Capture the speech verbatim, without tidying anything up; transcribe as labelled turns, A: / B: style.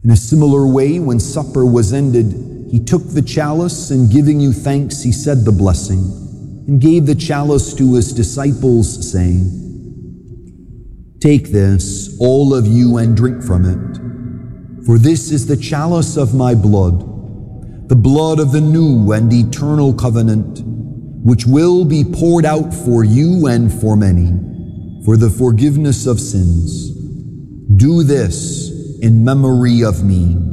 A: In a similar way, when supper was ended, he took the chalice, and giving you thanks, he said the blessing, and gave the chalice to his disciples, saying, "Take this, all of you, and drink from it, for this is the chalice of my blood, the blood of the new and eternal covenant, which will be poured out for you and for many, for the forgiveness of sins. Do this in memory of me."